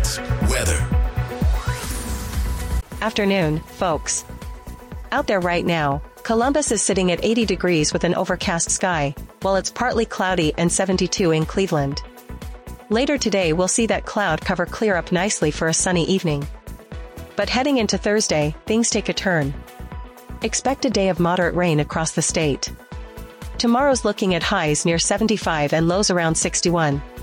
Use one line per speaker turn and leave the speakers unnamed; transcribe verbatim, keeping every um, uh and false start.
Sports. Weather.
Afternoon, folks. Out there right now, Columbus is sitting at eighty degrees with an overcast sky, while it's partly cloudy and seventy-two in Cleveland. Later today we'll see that cloud cover clear up nicely for a sunny evening. But heading into Thursday, things take a turn. Expect a day of moderate rain across the state. Tomorrow's looking at highs near seventy-five and lows around sixty-one,